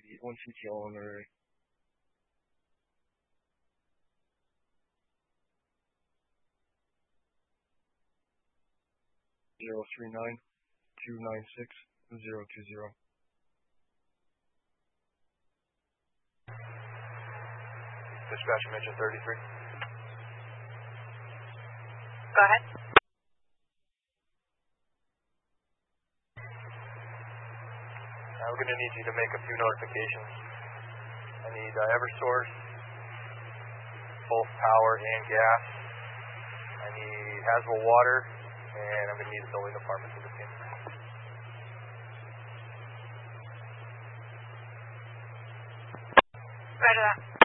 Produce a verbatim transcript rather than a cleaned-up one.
one C T L owner. Zero three nine two nine six zero two zero. Dispatch mention thirty-three. Go ahead. I'm going to need you to make a few notifications. I need uh, Eversource, both power and gas. I need Haswell water, and I'm going to need a building department for the team. Roger that.